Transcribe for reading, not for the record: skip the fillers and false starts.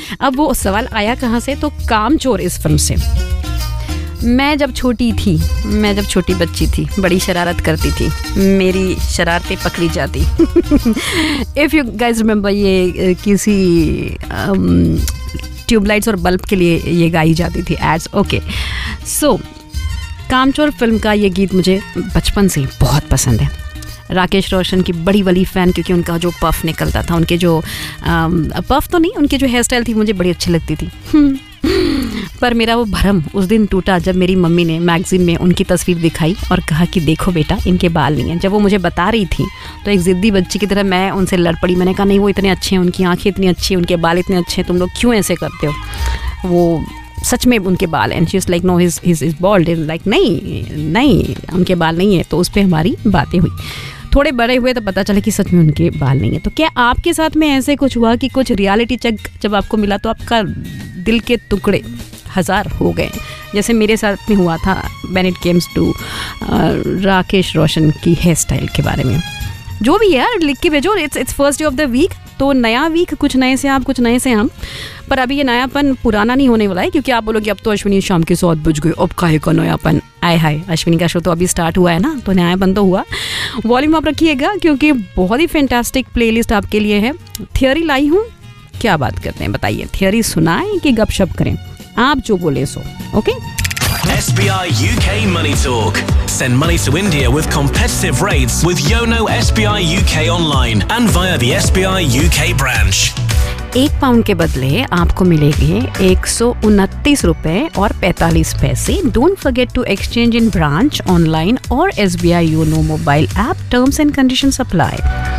अब वो सवाल आया कहाँ से, तो कामचोर इस फिल्म से। मैं जब छोटी बच्ची थी, बड़ी शरारत करती थी, मेरी शरारतें पकड़ी जाती। इफ़ यू गाइज रिमेंबर, ये किसी ट्यूबलाइट्स और बल्ब के लिए ये गाई जाती थी एड्स। ओके, सो कामचोर फिल्म का ये गीत मुझे बचपन से बहुत पसंद है। राकेश रोशन की बड़ी वाली फ़ैन, क्योंकि उनका जो पफ निकलता था, उनके जो पफ तो नहीं, उनकी जो हेयर स्टाइल थी मुझे बड़ी अच्छी लगती थी। पर मेरा वो भरम उस दिन टूटा जब मेरी मम्मी ने मैगज़ीन में उनकी तस्वीर दिखाई और कहा कि देखो बेटा, इनके बाल नहीं हैं। जब वो मुझे बता रही थी तो एक ज़िद्दी बच्ची की तरह मैं उनसे लड़ पड़ी। मैंने कहा नहीं, वो इतने अच्छे हैं, उनकी आँखें इतनी अच्छी हैं, उनके बाल इतने अच्छे हैं, तुम लोग क्यों ऐसे करते हो, वो सच में उनके बाल। And she is like no, his bold. Like नहीं उनके बाल नहीं है। तो उस पर हमारी बातें हुई। थोड़े बड़े हुए तो पता चला कि सच में उनके बाल नहीं है। तो क्या आपके साथ में ऐसे कुछ हुआ कि कुछ रियलिटी चेक जब आपको मिला तो आपका दिल के टुकड़े 1000 हो गए, जैसे मेरे साथ में हुआ था when it Kemps to Rakesh Roshan की हेयर स्टाइल के बारे में? जो भी है यार, लिख के भेजो। It's first day of the week, तो नया वीक, कुछ नए से आप, कुछ नए से हम। पर अभी ये नयापन पुराना नहीं होने वाला है, क्योंकि आप बोलोगे अब तो अश्विनी शाम के 7 बज गए, अब काहे का नयापन। आए हाय, अश्विनी का शो तो अभी स्टार्ट हुआ है ना, तो नयापन तो हुआ। वॉल्यूम आप रखिएगा, क्योंकि बहुत ही फैंटास्टिक प्लेलिस्ट आपके लिए है। थियोरी लाई हूँ, क्या बात करते हैं बताइए? थियोरी सुनाएं कि गपशप करें? आप जो बोले सो। Okay, SBI UK Money Talk. Send money to India with competitive rates with Yono SBI UK online and via the SBI UK branch. 1 pound के बदले आपको मिलेंगे 129 रुपए और 45 पैसे। Don't forget to exchange in branch, online और SBI YONO mobile app. Terms and conditions apply.